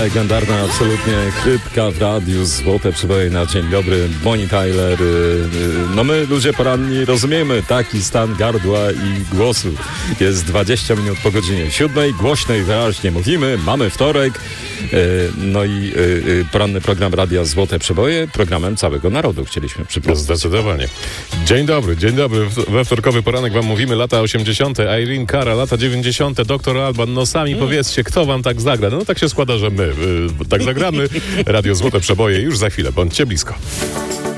legendarna absolutnie chrypka w radiu, złote przeboje na dzień dobry, Bonnie Tyler. No my, ludzie poranni, rozumiemy taki stan gardła i głosu. Jest 20 minut po godzinie 7, głośno i wyraźnie mówimy, mamy wtorek. No i poranny program Radia Złote Przeboje programem całego narodu chcieliśmy przypomnieć. Zdecydowanie. Dzień dobry. We wtorkowy poranek wam mówimy lata 80. Irene Cara, lata 90. Dr. Alban. No sami powiedzcie, kto wam tak zagra. No tak się składa, że my tak zagramy. Radio Złote Przeboje już za chwilę. Bądźcie blisko.